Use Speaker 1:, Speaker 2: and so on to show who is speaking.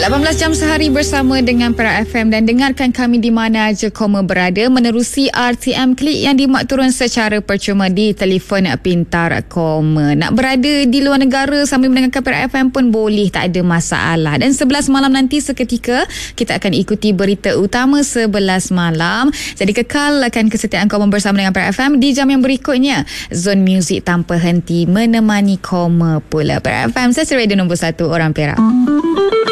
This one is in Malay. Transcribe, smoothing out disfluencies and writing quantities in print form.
Speaker 1: 18 jam sehari bersama dengan Perak FM dan dengarkan kami di mana aja koma berada menerusi RTM Klik yang dimuat turun secara percuma di telefon pintar koma. Nak berada di luar negara sambil mendengarkan Perak FM pun boleh, tak ada masalah. Dan 11 malam nanti seketika kita akan ikuti berita utama 11 malam. Jadi kekalkan kesetiaan koma bersama dengan Perak FM di jam yang berikutnya. Zone Muzik tanpa henti menemani koma pula. Perak FM, saya Radio nombor 1 orang Perak.